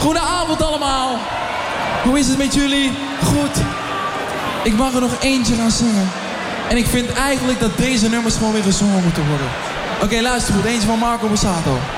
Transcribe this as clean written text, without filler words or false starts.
Goedenavond allemaal. Hoe is het met jullie? Goed. Ik mag er nog eentje gaan zingen. En ik vind eigenlijk dat deze nummers gewoon weer gezongen moeten worden. Oké, luister goed. Eentje van Marco Borsato.